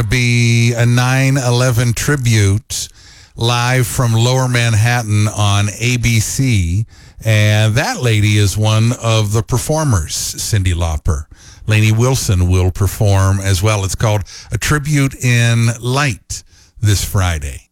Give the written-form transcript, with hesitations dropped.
Be a 9/11 tribute live from Lower Manhattan on ABC. And that lady is one of the performers, Cyndi Lauper. Lainey Wilson will perform as well. It's called A Tribute in Light this Friday.